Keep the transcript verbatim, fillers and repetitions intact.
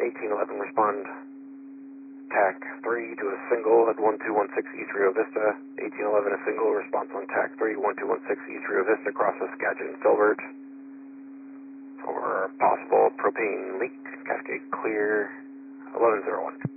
eighteen eleven, respond T A C three to a single at one two one six East Rio Vista. eighteen eleven, a single, response on T A C three, one two one six East Rio Vista, across the Skagit and Filbert. For possible propane leak, Cascade clear, eleven zero one.